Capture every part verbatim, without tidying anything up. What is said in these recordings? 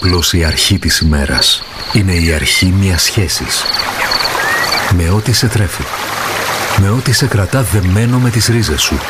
απλώς η αρχή της ημέρας. Είναι η αρχή μιας σχέσης. Με ό,τι σε τρέφει. Με ό,τι σε κρατά δεμένο με τις ρίζες σου.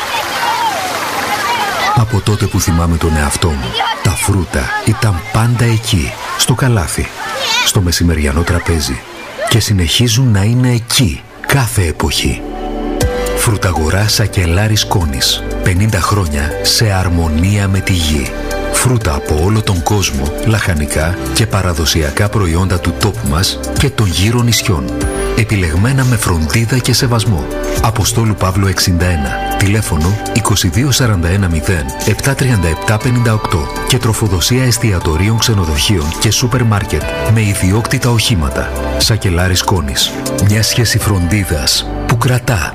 Από τότε που θυμάμαι τον εαυτό μου, τα φρούτα ήταν πάντα εκεί, στο καλάθι, στο μεσημεριανό τραπέζι και συνεχίζουν να είναι εκεί κάθε εποχή. Φρουταγορά Σακελάρης Κόνης. πενήντα χρόνια σε αρμονία με τη γη. Φρούτα από όλο τον κόσμο, λαχανικά και παραδοσιακά προϊόντα του τόπου μας και των γύρω νησιών. Επιλεγμένα με φροντίδα και σεβασμό. Αποστόλου Παύλου εξήντα ένα. Τηλέφωνο είκοσι δύο σαράντα ένα μηδέν επτά τριάντα επτά πενήντα οκτώ και τροφοδοσία εστιατορίων, ξενοδοχείων και σούπερ μάρκετ με ιδιόκτητα οχήματα. Σακελάρης Κόνης. Μια σχέση φροντίδας που κρατά.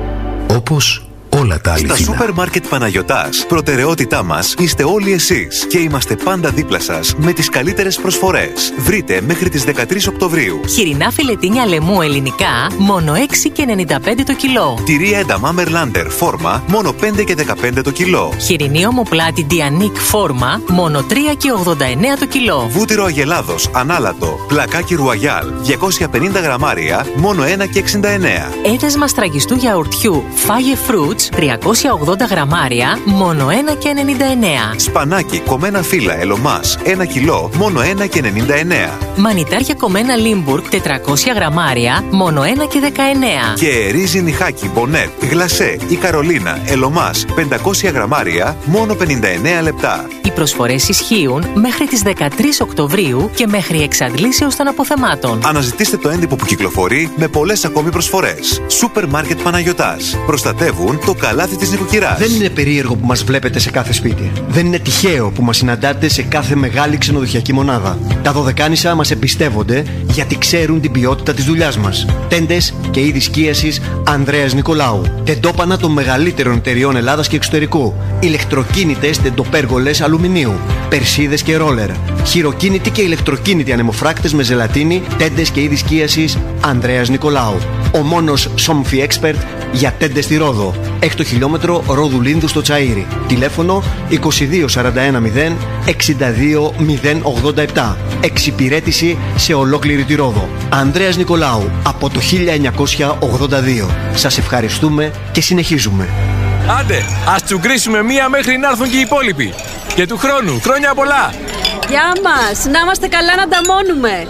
Όπως όλα τα αληθινά. Στα σούπερ μάρκετ Παναγιωτάς, προτεραιότητά μας είστε όλοι εσείς και είμαστε πάντα δίπλα σας με τις καλύτερες προσφορές. Βρείτε μέχρι τις δεκατρείς Οκτωβρίου. Χοιρινά φιλετίνια λαιμού ελληνικά, μόνο έξι και ενενήντα πέντε το κιλό. Τυρί ένταμα Μερλάντερ φόρμα, μόνο πέντε και δεκαπέντε το κιλό. Χοιρινή ομοπλάτη Διανίκ φόρμα, μόνο τρία και ογδόντα εννέα το κιλό. Βούτυρο Αγελάδος ανάλατο, πλακάκι Ρουαγιάλ, διακόσια πενήντα γραμμάρια, μόνο ένα και εξήντα εννέα. Έδεσμα στραγγιστού γιαουρτιού Fage Fruits, τριακόσια ογδόντα γραμμάρια, μόνο ένα και ενενήντα εννέα. Σπανάκι κομμένα φύλλα Ελομάς, ένα κιλό, μόνο ένα και ενενήντα εννέα. Μανιτάρια κομμένα Λίμπουργκ, τετρακόσια γραμμάρια, μόνο ένα και δεκαεννέα. Και ρύζι νυχάκι Μπονέτ, γλασέ ή Καρολίνα Ελομάς, πεντακόσια γραμμάρια, μόνο πενήντα εννέα λεπτά. Οι προσφορές ισχύουν μέχρι τις δεκατρείς Οκτωβρίου και μέχρι εξαντλήσεως των αποθεμάτων. Αναζητήστε το έντυπο που κυκλοφορεί με πολλές ακόμη προσφορές. Σούπερ μάρκετ Παναγιωτάς. Προστατεύουν το καλάθι της νοικοκυράς. Δεν είναι περίεργο που μας βλέπετε σε κάθε σπίτι. Δεν είναι τυχαίο που μας συναντάτε σε κάθε μεγάλη ξενοδοχειακή μονάδα. Τα Δωδεκάνησα μας εμπιστεύονται γιατί ξέρουν την ποιότητα της δουλειάς μας. Τέντες και είδη σκίασης Ανδρέας Νικολάου. Τεντόπανα των μεγαλύτερων εταιριών Ελλάδας και εξωτερικού. Ηλεκτροκίνητες τεντοπέργολες αλουμινίου. Περσίδες και ρόλερ. Χειροκίνητοι και ηλεκτροκίνητοι ανεμοφράκτες με ζελατίνη. Τέντες και είδη σκίασης Ανδρέας Νικολάου. Ο μόνος Somfy Expert για τέντες στη Ρόδο. Έκτο χιλιόμετρο Ρόδου Λίνδου στο Τσαΐρι. Τηλέφωνο είκοσι δύο σαράντα ένα μηδέν εξήντα δύο μηδέν ογδόντα επτά. Εξυπηρέτηση σε ολόκληρη τη Ρόδο. Ανδρέας Νικολάου από το χίλια εννιακόσια ογδόντα δύο. Σας ευχαριστούμε και συνεχίζουμε. Άντε, ας τσουγκρίσουμε μία μέχρι να έρθουν και οι υπόλοιποι. Και του χρόνου, χρόνια πολλά. Γεια μας, να είμαστε καλά να ανταμώνουμε.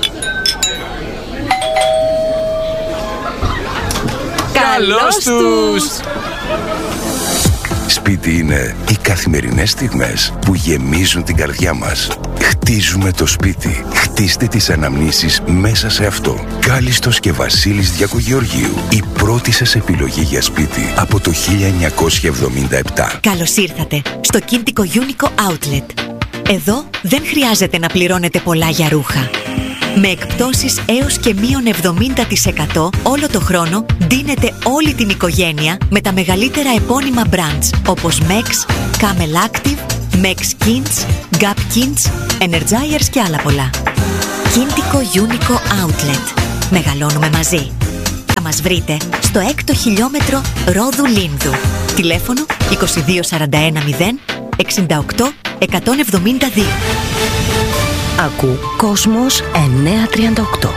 Καλώς τους! Σπίτι είναι οι καθημερινές στιγμές που γεμίζουν την καρδιά μας. Χτίζουμε το σπίτι. Χτίστε τις αναμνήσεις μέσα σε αυτό. Κάλιστος και Βασίλης Διακογεωργίου. Η πρώτη σας επιλογή για σπίτι από το χίλια εννιακόσια εβδομήντα επτά. Καλώς ήρθατε στο Κίντικο Unico Outlet. Εδώ δεν χρειάζεται να πληρώνετε πολλά για ρούχα. Με εκπτώσεις έως και μείον εβδομήντα τοις εκατό όλο το χρόνο ντύνετε όλη την οικογένεια με τα μεγαλύτερα επώνυμα brands όπως Mex, Camel Active, Mex Kins, Gap Kins, Energizers και άλλα πολλά. Κίντικο Unico Outlet. Μεγαλώνουμε μαζί. Θα μας βρείτε στο έκτο χιλιόμετρο Ρόδου Λίνδου. Τηλέφωνο είκοσι δύο σαράντα ένα μηδέν εξήντα οκτώ εκατόν εβδομήντα δύο. Ακού Κόσμος εννιακόσια τριάντα οκτώ.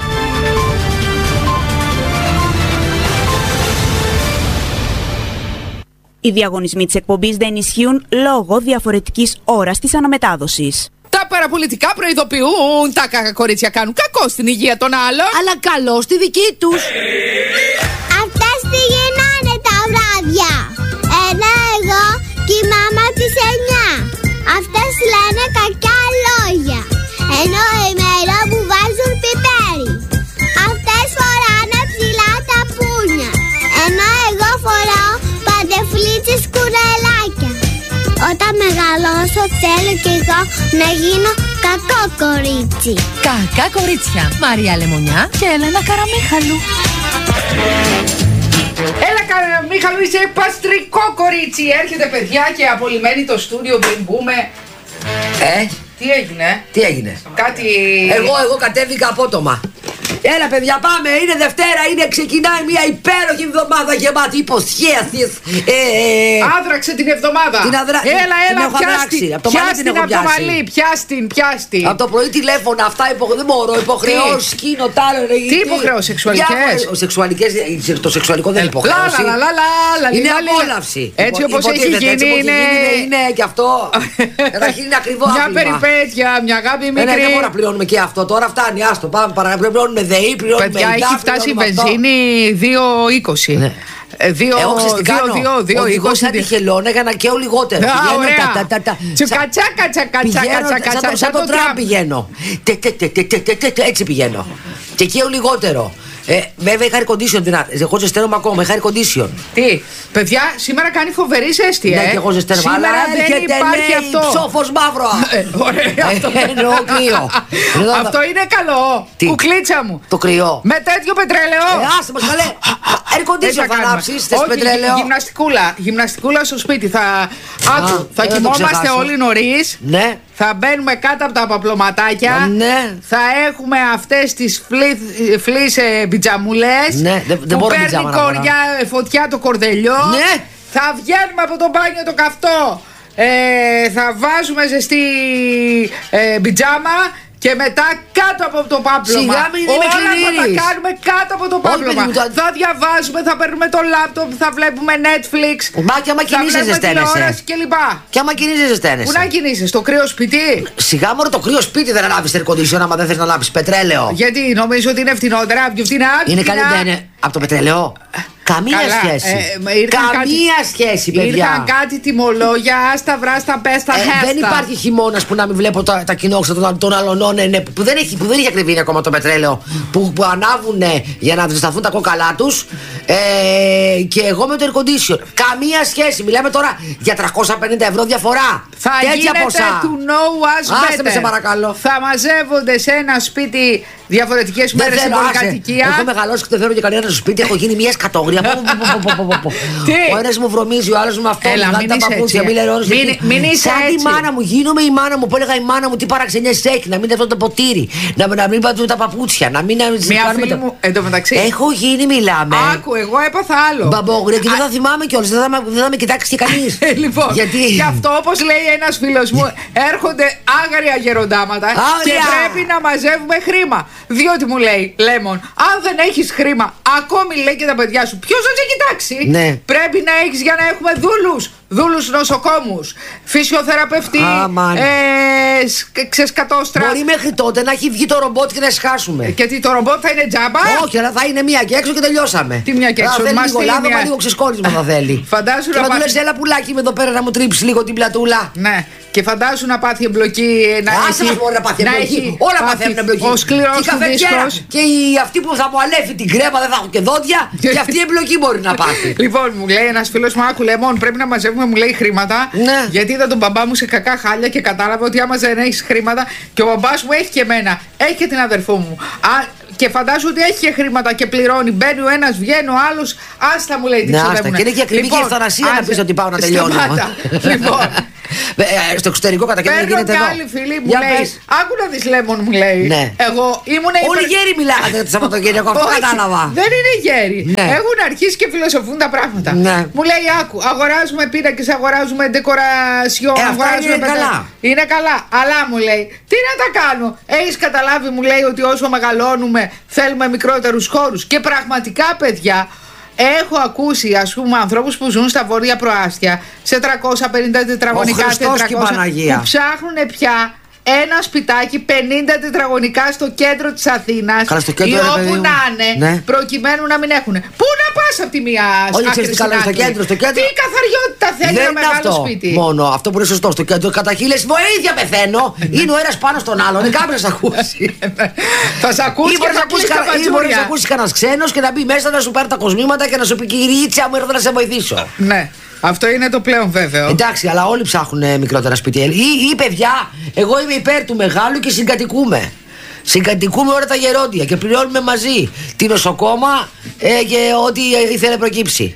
Οι διαγωνισμοί της εκπομπής δεν ισχύουν λόγω διαφορετικής ώρας της αναμετάδοσης. Τα παραπολιτικά προειδοποιούν, τα κακά κορίτσια κάνουν κακό στην υγεία των άλλων, αλλά καλό στη δική τους. Αυτές τι γίνανε τα βράδια. Ένα εγώ και η μάμα της εννιά. Αυτές λένε κακιά λόγια, ενώ ημέρα που βάζουν πιπέρι. Αυτές φοράνε ψηλά τα πούνια, ενώ εγώ φοράω παντεφλίτσες κουρελάκια. Όταν μεγαλώσω θέλω κι εγώ να γίνω κακό κορίτσι. Κακά κορίτσια, Μαρία Λεμονιά και Έλενα Καραμίχαλου. Έλα Καραμίχαλου, είσαι παστρικό κορίτσι. Έρχεται παιδιά και απολυμμένει το στούντιο πριν μπούμε. Ε, τι έγινε? Τι έγινε? Κάτι... Εγώ, εγώ κατέβηκα απότομα. Έλα, παιδιά, πάμε. Είναι Δευτέρα, είναι, ξεκινάει μια υπέροχη εβδομάδα γεμάτη υποσχέσεις. Ε, ε, Άδραξε την εβδομάδα. Την αδρα... Έλα, έλα, πιάστη. Από το μαλλί την έχω πιάσει. Από το μαλλί, πιάστη, πιάστη. Από το πρωί τηλέφωνα, αυτά υπο... δεν μπορώ. Υποχρεώσει, κίνο, τάλο, ρε. Τι υποχρεώσει, σεξουαλικές? Σεξουαλικές, το σεξουαλικό δεν είναι υποχρέωση. Είναι απόλαυση. Έτσι όπως έχει γίνει είναι και αυτό. Καταρχήν είναι ακριβό μια περιπέτεια, μια αγάπη μικρή. Δεν μπορούμε να πληρώνουμε και αυτό. Τώρα φτάνει, άστο. Πάμε παρακάτω. Πληρώνουμε ΔΕΗ, πληρώνουμε. Παιδιά, έχει φτάσει η βενζίνη δύο είκοσι. Δύο, εγώ ξέρεις τι κάνω. Οδηγώ σαν τη χελώνα για να καίω λιγότερο. Τσουκατσάκα, σαν το τραμ πηγαίνω. Έτσι πηγαίνω. Και καίω λιγότερο. Ε, βέβαια είχα air condition την άλλη. Εγώ ζεσταίνομαι ακόμα, είχα air condition. Τι, παιδιά, σήμερα κάνει φοβερή ζέστη, ε. Ναι, και εγώ ζεσταίνομαι. Σήμερα δεν υπάρχει αυτό. Ψόφος μαύρο. Ωραία, αυτό. Εννοώ κρύο. Αυτό είναι καλό. Κουκλίτσα μου. Το κρυό. Με τέτοιο πετρέλαιο. Ε, άστε μας καλέ. Air condition θα ανάψεις, θες πετρέλαιο. Γυμναστικούλα, γυμναστικούλα στο σπίτι. Θα κοιμόμαστε όλοι νωρίς. Ναι. Θα μπαίνουμε κάτω από τα παπλωματάκια. Ναι. Θα έχουμε αυτές τις φλής πιτζαμούλες. Ναι, δεν, δεν που μπορώ παίρνει κοριά, φωτιά το κορδελιό. Ναι. Θα βγαίνουμε από το μπάνιο το καυτό. Ε, θα βάζουμε ζεστή ε, πιτζάμα. Και μετά κάτω από το πάπλωμα. Σιγά μην είμαι όλα θα τα κάνουμε κάτω από το πάπλωμα. Θα διαβάζουμε, θα παίρνουμε το λάπτοπ, θα βλέπουμε Netflix. Μα και άμα κινείσαι ζεσταίνεσαι. Και λοιπά. Και άμα κινείσαι ζεσταίνεσαι. Πού να κινείσαι, στο κρύο σπίτι? Σιγά μόνο το κρύο σπίτι δεν ανάβεις air condition άμα δεν θες να ανάβεις πετρέλαιο. Γιατί νομίζω ότι είναι φτηνότερα, πιο φτηνά. Είναι καλύτερα, είναι από το πετρέλαιο. Καμία Καλά, σχέση. Ε, Καμία κάτι, σχέση, παιδιά. Ήρθαν κάτι τιμολόγια, άστα βράστα, πέστα, ε, χέστα. Δεν υπάρχει χειμώνας που να μην βλέπω τα, τα κοινόξυλα των, των αλωνών ε, που, δεν έχει, που δεν έχει ακριβήνει ακόμα το πετρέλαιο. Που, που ανάβουν για να ζεσταθούν τα κόκαλά τους. Ε, και εγώ με το air condition. Καμία σχέση. Μιλάμε τώρα για τριακόσια πενήντα ευρώ διαφορά. Θα γίνεται to know us better. Με σε παρακαλώ. Θα μαζεύονται σε ένα σπίτι διαφορετικές μέρες στην πολυκατοικία. Έχω μεγαλώσει και δεν θέλω και κανένα στο σπίτι. Έχω γίνει μια σκατόγρια. Ο ένας μου βρωμίζει, ο άλλος μου αυτό. Έλα, μην είσαι έτσι. Μην είσαι σαν έτσι. τη μάνα μου, γίνομαι η μάνα μου που έλεγα η μάνα μου τι παραξενιές έχει. Να μην δεθώ το ποτήρι, να μην πατούν τα παπούτσια, να μην. Μια φίλη μου εντωμεταξύ. Έχω γίνει, μιλάμε. Άκου, εγώ έπαθα άλλο. Μπαμπόγρια και δεν θα θυμάμαι κιόλας, δεν θα με κοιτάξει και κανείς. Λοιπόν, γι' αυτό όπως λέει ένας φίλος μου, έρχονται άγρια γεροντάματα και πρέπει να μαζεύουμε χρήμα. Διότι μου λέει, Λέμον, αν δεν έχεις χρήμα, ακόμη λέει και τα παιδιά σου, ποιος θα σε κοιτάξει? Ναι. Πρέπει να έχεις για να έχουμε δούλους. Δούλους νοσοκόμους, φυσιοθεραπευτή, ε, ξεσκατόστρα. Μπορεί μέχρι τότε να έχει βγει το ρομπότ και να σχάσουμε. Και τι, το ρομπότ θα είναι τζάμπα? Όχι, αλλά θα είναι μία και έξω και τελειώσαμε. Τι μία και έξω? Θα θέλει λίγο λάδωμα, μια... λίγο ξεσκόρισμα θα θέλει. Φαντάσου και να να του λες έλα πουλάκι με εδώ πέρα να μου τρίψει λίγο την πλατούλα. Ναι. Και φαντάσου να πάθει εμπλοκή. Να Άσε μας μπορεί να πάθει εμπλοκή. Όλα παθαίνουν εμπλοκή. Ο σκληρός του δίσκος. Και αυτή που θα μου αλέφει την κρέμα δεν θα έχω και δόντια. Και αυτή η εμπλοκή μπορεί να πάθει. Λοιπόν, μου λέει ένας φίλος μου, άκου Λεμόν, πρέπει να μαζεύουμε, μου λέει χρήματα. Ναι. Γιατί είδα τον μπαμπά μου σε κακά χάλια και κατάλαβα ότι άμα δεν έχεις χρήματα. Και ο μπαμπάς μου έχει και εμένα. Έχει και την αδερφό μου. Α, και φαντάζομαι ότι έχει και χρήματα και πληρώνει. Μπαίνει ο ένας, βγαίνει ο άλλος. Άστα μου λέει τι ξοδεύουνε. Και είναι και ακριβή και ευθανασία να πεις ότι πάω να τελειώνω. Λοιπόν. Στο εξωτερικό κατά και γίνεται εδώ. Παίρνω και άλλη φίλη μου λέει. Άκου να δεις Λέμον μου λέει. Εγώ ήμουν υπερ... Όλοι γέροι μιλάγατε το Σαββατοκύριακο, αυτό κατάλαβα. Δεν είναι γέροι. Έχουν αρχίσει και φιλοσοφούν τα πράγματα. Μου λέει άκου, αγοράζουμε πίνακες, αγοράζουμε ντεκορασιόν. Αγοράζουμε είναι καλά. Είναι καλά. Αλλά μου λέει, τι να τα κάνω. Έχεις καταλάβει μου λέει ότι όσο μεγαλώνουμε θέλουμε μικρότερους χώρους. Και πραγματικά παιδιά. Έχω ακούσει ας πούμε ανθρώπους που ζουν στα βόρεια προάστια σε τριακόσια πενήντα τετραγωνικά, τετρακόσια που ψάχνουν πια ένα σπιτάκι πενήντα τετραγωνικά στο κέντρο της Αθήνας ή όπου να είναι, ναι. Προκειμένου να μην έχουν. Πού να πας από τη μία άκρη στην άλλη? Στο κέντρο, στο κέντρο. Τι καθαριότητα θέλει δεν ένα μεγάλο αυτό. Σπίτι. Μόνο αυτό που είναι σωστό στο κέντρο. Καταρχήν λες βοήθεια πεθαίνω. Είναι ο ένας πάνω στον άλλον. Δεν κάποιος να ακούσει. Θα σε ακούσει και θα ακούσει καπατζούρια. Ή μπορεί να ακούσει κανένας ξένος και να μπει μέσα να σου πάρει τα κοσμήματα και να σου πει κυρίτσια μου έρθω να σε βοηθήσω. Ναι. Αυτό είναι το πλέον βέβαιο. Εντάξει, αλλά όλοι ψάχνουν ε, μικρότερα σπίτια. Ή, ή παιδιά, εγώ είμαι υπέρ του μεγάλου και συγκατοικούμε. Συγκατοικούμε όλα τα γερόντια και πληρώνουμε μαζί τη νοσοκόμα ε, και ό,τι ήθελε προκύψει.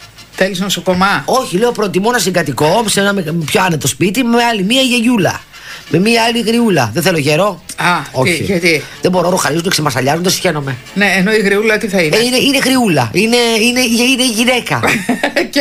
Θέλεις νοσοκομά? Όχι, λέω προτιμώ να συγκατοικώ σε ένα πιο άνετο σπίτι με άλλη μία γιαγιούλα. Με μία άλλη γριούλα. Δεν θέλω γερό. Α, όχι. Τι, γιατί? Δεν μπορώ, ροχαλίζουν, ξεμασαλιάζουν, δεν συχαίνομαι. Ναι, ενώ η γριούλα τι θα είναι. Ε, είναι, είναι γριούλα. Είναι, είναι, είναι γυναίκα. Και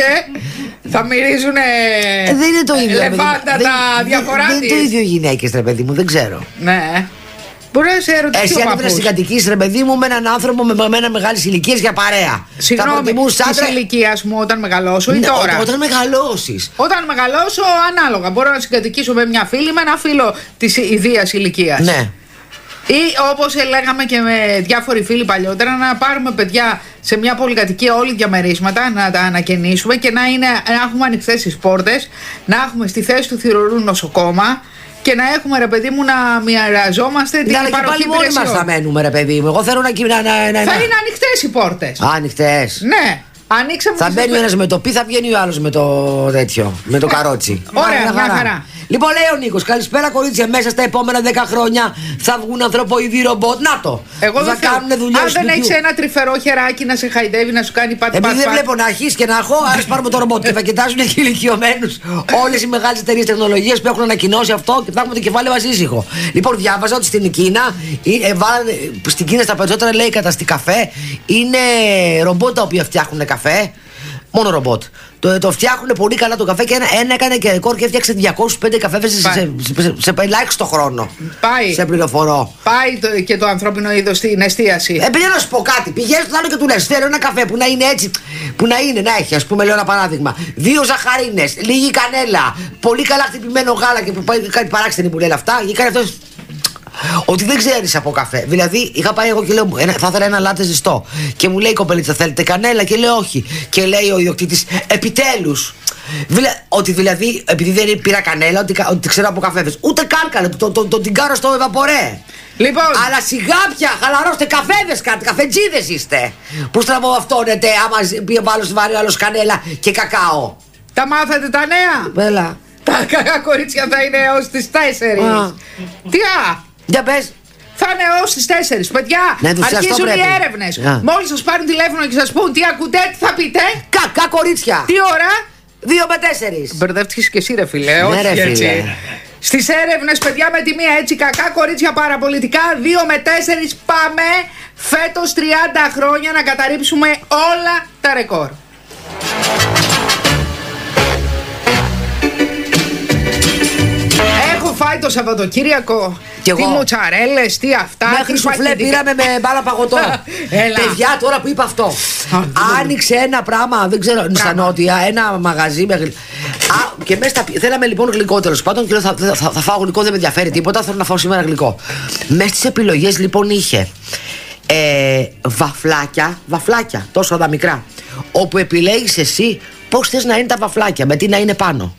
θα μυρίζουν. Ε, δεν είναι το ίδιο. Λεβάντα τα διαφορά της. Δεν είναι το ίδιο οι γυναίκες, ρε παιδί μου, δεν ξέρω. Ναι. Μπορεί να σε ερωτήσει. Εσύ αν ήθελε να συγκατοικείς, ρε παιδί μου, με έναν άνθρωπο με ένα μεγάλη ηλικία για παρέα. Συγγνώμη, τη ηλικία μου όταν μεγαλώσω ή ναι, τώρα. Ό, όταν μεγαλώσεις. Όταν μεγαλώσω, ανάλογα. Μπορώ να συγκατοικήσω με μια φίλη, με ένα φίλο τη ιδίας ηλικίας. Ναι. Ή όπως λέγαμε και με διάφοροι φίλοι παλιότερα, να πάρουμε παιδιά σε μια πολυκατοικία όλοι διαμερίσματα, να τα ανακαινήσουμε και να, είναι, να έχουμε ανοιχτές τις πόρτες, να έχουμε στη θέση του θηρορού νοσοκόμα. Και να έχουμε, ρε παιδί μου, να μοιραζόμαστε την παροχή υπηρεσιών. Αλλά και πάλι μόνοι μας θα μένουμε, ρε παιδί μου. Εγώ θέλω να... να, να, να... Θα είναι ανοιχτές οι πόρτες. Ανοιχτές. Ναι. Ανοίξαμε. Θα μπαίνει ο ένας με το πι, θα βγαίνει ο άλλος με το τέτοιο. Με το καρότσι. Ωραία, μια χαρά. Λοιπόν, λέει ο Νίκος, καλησπέρα κορίτσια. Μέσα στα επόμενα δέκα χρόνια θα βγουν ανθρωποειδή ρομπότ. Να το. Εγώ θα δεν κάνουν δουλειές. Αν δεν έχεις ένα τρυφερό χεράκι να σε χαϊδεύει, να σου κάνει πάτη πάτη. Επειδή δεν βλέπω να έχεις και να έχω, ας πάρουμε το ρομπότ. Και θα κοιτάζουν και ηλικιωμένους όλες οι μεγάλες εταιρείες τεχνολογίας που έχουν ανακοινώσει αυτό και θα έχουμε το κεφάλι μας ήσυχο. Λοιπόν, διάβαζα ότι στην Κίνα, ε, βάλανε, στην Κίνα στα περισσότερα λέει καταστή καφέ, είναι ρομπότ τα οποία φτιάχνουν καφέ. Μόνο ρομπότ. Το, το φτιάχνουν πολύ καλά το καφέ και ένα, ένα έκανε και ρεκόρ και έφτιαξε διακόσιους πέντε καφέδες σε, σε, σε, σε ελάχιστο χρόνο. Πάει. Σε πληροφορώ. Πάει το, και το ανθρώπινο είδος στην εστίαση. Επειδή να σου πω κάτι, πηγαίνει στον άλλο και του λες: θέλω ένα καφέ που να είναι έτσι, που να είναι, να έχει, ας πούμε, λέω ένα παράδειγμα. Δύο ζαχαρίνες, λίγη κανέλα, πολύ καλά χτυπημένο γάλα και που πάει κάτι παράξενη που λένε αυτά. Και κάνει αυτό. Ότι δεν ξέρεις από καφέ. Δηλαδή, είχα πάει εγώ και λέω: ένα, θα ήθελα ένα λάτε ζεστό. Και μου λέει η κοπελίτσα: θέλετε κανέλα? Και λέω: όχι. Και λέει ο ιδιοκτήτης: επιτέλους. Δηλα, ότι δηλαδή, επειδή δεν πήρα κανέλα, ότι, ότι ξέρω από καφέδες. Ούτε κάρκαλε, το, το, το, το την κάρω στο ευαπορέ. Λοιπόν. Αλλά σιγά πια, χαλαρώστε καφέδες κάτι, καφετζίδες είστε. Που στραβοβαυτώνετε άμα πει ο άλλος βάλει ο άλλος κανέλα και κακάο. Τα μάθατε τα νέα. Έλα. Τα κακά κορίτσια θα είναι έως τις τέσσερις. Τι α. Για πες. Θα είναι έως τις τέσσερις. Παιδιά, ναι, αρχίζουν πρέπει. οι έρευνες. Μόλις σας πάρουν τηλέφωνο και σας πούν τι ακούτε, τι θα πείτε. Κακά κορίτσια. Τι ώρα? Δύο με τέσσερις. Μπερδεύτηκες και εσύ, ρε φίλε. Ναι, όχι ρε, έτσι. φίλε. Στις έρευνες, παιδιά, με τη μία έτσι κακά κορίτσια παραπολιτικά. Δύο με τέσσερις πάμε φέτος τριάντα χρόνια να καταρρύψουμε όλα τα ρεκόρ. Έχω φάει το Σαββατοκύριακο. Τι μοτσαρέλες, τι αυτά. Μέχρι σουφλέ πήραμε με μπάλα παγωτό. Παιδιά, τώρα που είπα αυτό, άνοιξε ένα πράγμα, δεν ξέρω, στα νότια, ένα μαγαζί με γλυκό. Και μέσα στα. Θέλαμε λοιπόν γλυκό τέλος πάντων. Και λέω: θα, θα, θα, θα φάω γλυκό, δεν με ενδιαφέρει τίποτα. Θέλω να φάω σήμερα γλυκό. Μέσα στις επιλογές λοιπόν είχε ε, βαφλάκια, βαφλάκια, τόσο τα μικρά. Όπου επιλέγεις εσύ πώς θες να είναι τα βαφλάκια, με τι να είναι πάνω.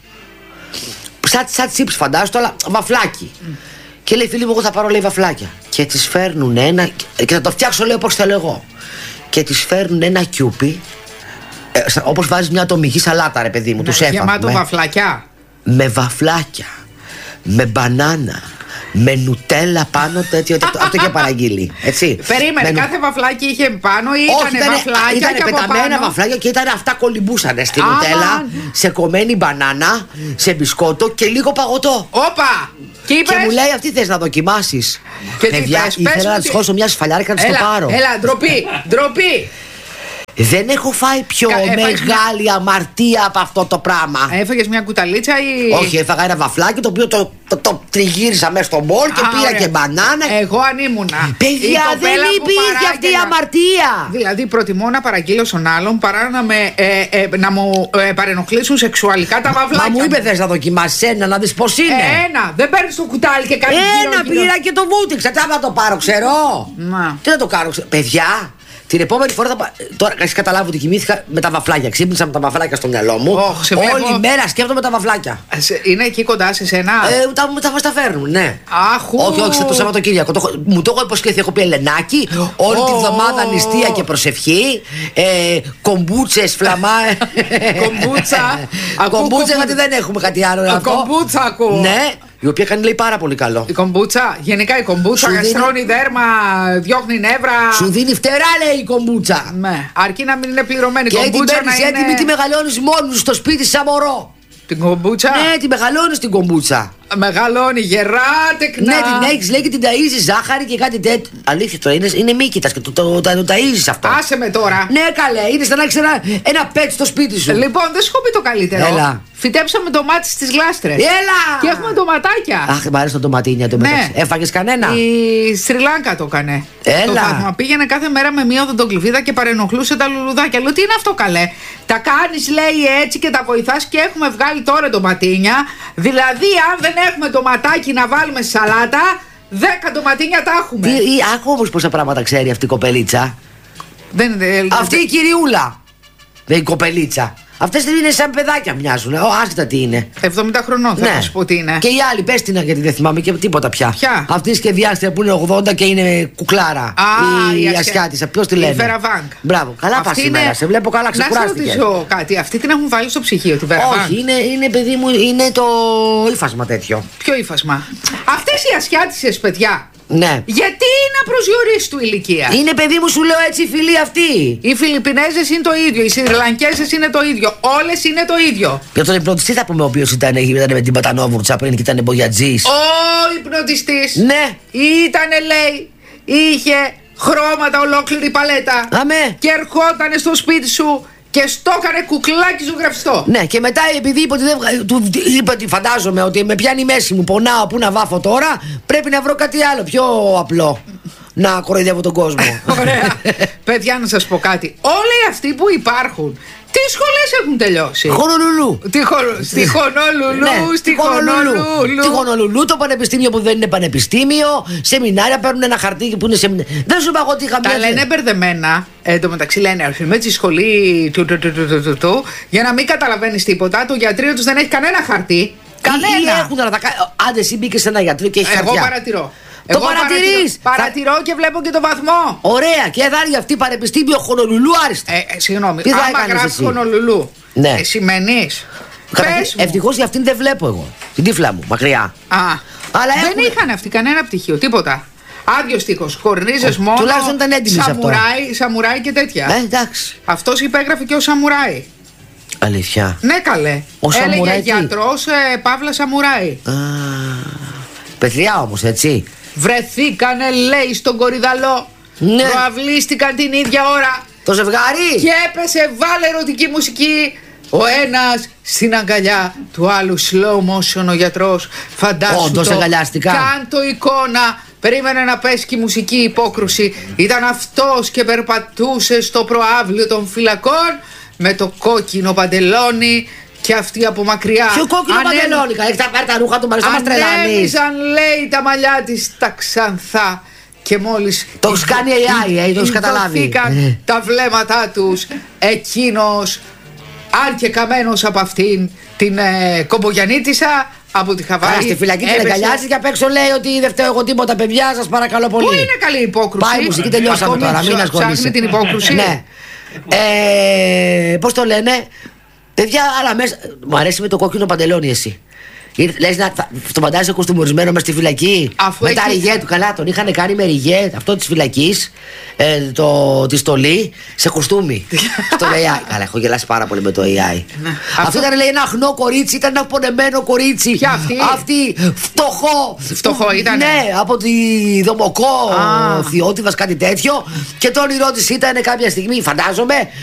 Σαν, σαν τσίπς φαντάζομαι, αλλά βαφλάκι. Mm. Και λέει: φίλοι μου, εγώ θα πάρω λέει βαφλάκια. Και τις φέρνουν ένα. Και θα το φτιάξω λέει όπως θέλω εγώ. Και τις φέρνουν ένα κιούπι. Ε, όπως βάζεις μια ατομική σαλάτα, ρε παιδί μου, τους έφαγε. Γεμάτο βαφλάκια. Με βαφλάκια. Με μπανάνα. Με νουτέλα πάνω τέτοιο. Αυτό είχε παραγγείλει. Έτσι. Περίμενε, με κάθε βαφλάκι είχε πάνω ή ήταν βαφλάκια? Ήταν και πεταμένα πάνω... βαφλάκια και ήταν αυτά κολυμπούσανε στη νουτέλα, σε κομμένη μπανάνα, σε μπισκότο και λίγο παγωτό. Όπα! Και, είπες... και μου λέει: αυτή θες να δοκιμάσεις? Και τι πες? Ήθελα να της χώσω μια σφαλιάρικα να της το πάρω. Έλα, ντροπή, ντροπή. Δεν έχω φάει πιο Κα, μεγάλη μια... αμαρτία από αυτό το πράγμα. Έφαγες μια κουταλίτσα ή... Όχι, έφαγα ένα βαφλάκι το οποίο το, το, το τριγύρισα μέσα στο μπολ και Α, πήρα ωραία. Και μπανάνα. Εγώ αν ήμουνα. Παιδιά, δεν υπήρχε αυτή η αμαρτία. Δηλαδή προτιμώ να παραγγείλω στον άλλον παρά να, με, ε, ε, να μου ε, παρενοχλήσουν σεξουαλικά τα βαφλάκια. Μα μου είπε θες να δοκιμάσεις ένα, να δεις πως είναι. Ένα, δεν παίρνεις το κουτάλι και κάνεις ένα γύρω, πήρα γύρω. Και το βούτυξα. Τι να το πάρω, ξέρω. Να. Τι να το κάνω, ξέρω. Παιδιά. Την επόμενη φορά θα πα... Τώρα έχει καταλάβει ότι κοιμήθηκα με τα βαφλάκια. Ξύπνησα με τα βαφλάκια στο μυαλό μου. Oh, όλη μέρα σκέφτομαι τα βαφλάκια. Είναι εκεί κοντά σε σένα. Ε, τα, τα, τα φέρνουν, ναι. Αχού. Όχι, όχι, το Σαββατοκύριακο. Το, μου το έχω υποσχεθεί. Έχω πει Ελενάκι. Όλη oh. τη βδομάδα νηστεία και προσευχή. Ε, κομπούτσες, φλαμά. Κομπούτσα. Κομπούτσα, γιατί δεν έχουμε κάτι άλλο. Κομπούτσα ακούω. Ναι. Η οποία κάνει λέει πάρα πολύ καλό. Η κομπούτσα, γενικά η κομπούτσα γαστρώνει δέρμα, διώχνει νεύρα. Σου δίνει φτερά λέει η κομπούτσα. Ναι, αρκεί να μην είναι πληρωμένη. Και κομπούτσα την παίρνεις έτοιμη, τη μεγαλώνεις μόνος στο σπίτι σαν μωρό. Την κομπούτσα. Ναι, τη μεγαλώνεις την κομπούτσα. Μεγαλώνει, γερά, τεκνά. Ναι, την έχεις, λέει, και την ταΐζεις ζάχαρη και κάτι τέτοιο. Αλήθεια τώρα, είναι, είναι μύκητας και το, το, το, το ταΐζεις αυτό. Άσε με τώρα. Ναι, καλέ, είναι σαν να έχεις ένα, ένα πέτ στο σπίτι σου. Λοιπόν, δεν σου έχω πει το καλύτερο. Έλα. Φυτέψαμε ντομάτι στις γλάστρες. Έλα! Και έχουμε ντοματάκια. Αχ, μ' αρέσει το ντοματίνια το μεταξύ. Ναι. Έφαγες κανένα? Η Σρι Λάνκα το έκανε. Έλα. Το Φάτμα πήγαινε κάθε μέρα με μία οδοντοκλυβίδα και παρενοχλούσε τα λουλουδάκια. Λέω, τι είναι αυτό, καλέ? Τα κάνεις, λέει, έτσι και τα βοηθάς και έχουμε βγάλει τώρα ντοματίνια. Δηλαδή, αν δεν έχουμε ντοματάκι να βάλουμε στη σαλάτα, δέκα ντοματίνια τα έχουμε. Τι, άκου όμως πόσα πράγματα ξέρει αυτή η κοπελίτσα. Δεν, δεν, αυτή η κυριούλα. Δεν η κοπελίτσα. Αυτές δεν είναι σαν παιδάκια, μοιάζουν. Ω, άσχετα τι είναι. εβδομήντα χρονών, θα ναι. σου πω τι είναι. Και η άλλη, πες την, γιατί δεν θυμάμαι και τίποτα πια. Ποια? Αυτή η σχεδιάστρια που είναι ογδόντα και είναι κουκλάρα. Α, η, η Ασιάτισσα. Ποιος τη λένε? Η Βέρα Βάνκ. Μπράβο, καλά πας σήμερα. Είναι... Σε βλέπω καλά, ξεκουράστηκες. Να σε ρωτήσω κάτι. Αυτή την έχουν βάλει στο ψυχείο, τη Βέρα Βάνκ? Όχι, είναι, είναι παιδί μου, είναι το ύφασμα τέτοιο. Ποιο ύφασμα? Αυτές οι Ασιάτισσες, παιδιά. Ναι. Γιατί είναι απροσδιορίστου ηλικία? Είναι, παιδί μου, σου λέω έτσι, οι φίλοι αυτοί. Οι Φιλιππινέζες είναι το ίδιο, οι Σιρλανκέζες είναι το ίδιο. Όλες είναι το ίδιο. Για τον υπνοτιστή θα πούμε, ο οποίος ήταν, ήταν με την Πατανόβουρτσα πριν και ήταν μπογιατζής. Ο υπνοτιστής. Ναι. Ήτανε, λέει, είχε χρώματα ολόκληρη παλέτα. Αμέ. Και ερχότανε στο σπίτι σου και στο έκανε κουκλάκι ζωγραφιστό. Ναι, και μετά επειδή είπε ότι, δεν, του, είπε ότι φαντάζομαι ότι με πιάνει η μέση μου, πονάω, πού να βάφω τώρα, πρέπει να βρω κάτι άλλο πιο απλό. Να κοροϊδεύω τον κόσμο. Ωραία. Παιδιά, να σας πω κάτι. Όλοι αυτοί που υπάρχουν, τι σχολές έχουν τελειώσει? Χονολουλού. Τι χο... Στη Χονολουλού, ναι, στη Χονολουλού. Στη Χονολουλού, το πανεπιστήμιο που δεν είναι πανεπιστήμιο. Σεμινάρια παίρνουν ένα χαρτί που είναι σεμινάρια. Δεν σου είπα εγώ τι είχα πει. Τα λένε μπερδεμένα. Εν τω μεταξύ λένε αρχίζουμε τη σχολή του, του, του, του, του, του, του, για να μην καταλαβαίνεις τίποτα. Το γιατρείο τους δεν έχει κανένα χαρτί. Κανένα. Έχουν να τα κάνει. Άντε, εσύ μπήκε σε ένα γιατρείο και έχει χαρτιά. Εγώ παρατηρώ. Το παρατηρείς! Παρατηρώ θα... και βλέπω και το βαθμό. Ωραία, και θα είναι αυτή πανεπιστήμιο Χονολουλού άριστα. Ε, ε, συγγνώμη, άμα γράφει Χονολουλού, ναι. ε, σημαίνεις. Ευτυχώς για αυτήν δεν βλέπω εγώ. Την τύφλα μου, μακριά. Α, αλλά δεν έχουν... είχαν αυτοί κανένα πτυχίο, τίποτα. Άδειο τείχος, χορνίζες μόνο. Τουλάχιστον ήταν έντιμοι σε αυτό. Σαμουράι και τέτοια. Ε, εντάξει. Αυτός υπέγραφε και ο Σαμουράι. Αλήθεια. Ναι, καλέ. Ο Έλεγε Σαμουράι γιατρός ε, Παύλα Σαμουράι. Α, παιδιά όμως, έτσι. Βρεθήκανε, λέει, στον Κορυδαλό. Ναι. Προαυλίστηκαν την ίδια ώρα. Το ζευγάρι. Και έπεσε, βάλε ερωτική μουσική. Ο ένας στην αγκαλιά του άλλου, slow motion ο γιατρός. Φαντάσου. Όντως αγκαλιάστηκαν. Κάν το εικόνα. Περίμενε να πέσει και η μουσική υπόκρουση. Ήταν αυτός και περπατούσε στο προαύλιο των φυλακών με το κόκκινο παντελόνι. Και αυτή από μακριά. Ποιο κόκκινο Ανέ... παντελόνι, έχει τα πάρει τα ρούχα του Μαριστό, μας τρελάνεις. Ανέμιζαν, λέει, τα μαλλιά της τα ξανθά. Και μόλις το έχεις κάνει έι άι, ε, το έχεις καταλάβει. τα βλέμματά τους. Εκείνος, αν και καμένος από αυτήν την ε, κομπογιανίτισσα από τη Χαβάη. Άρα στη φυλακή την αγκαλιάζει και απ' έξω λέει ότι δεν φταίω εγώ τίποτα, παιδιά, σας παρακαλώ πολύ. Πού είναι καλή υπόκρουση? Πάει η μουσική, τελειώσαμε τώρα, μην ασχολείσαι. Ψάχνει την υπόκρουση. Ναι. Ε, πώς το λένε, παιδιά, αλλά μέσα. Μου αρέσει με το κόκκινο παντελόνι εσύ. Λες να το φαντάζεσαι κοστούμορισμένο μες στη φυλακή. Αφού με έχει... τα ριγέ του, καλά, τον είχαν κάνει με ριγέ αυτό της φυλακής, ε, το, τη στολή σε κοστούμι. Στο έι άι. Καλά, έχω γελάσει πάρα πολύ με το έι άι. Ναι. Αυτό, αυτό ήταν, λέει, ένα αχνό κορίτσι, ήταν ένα πονεμένο κορίτσι. Ποια αυτή? Αυτή, φτωχό. Φτωχό ήταν. Ναι, από τη Δομοκό, Θειότυβας, κάτι τέτοιο. Και το όνειρό της ήταν κάποια στιγμή, φαντάζομαι,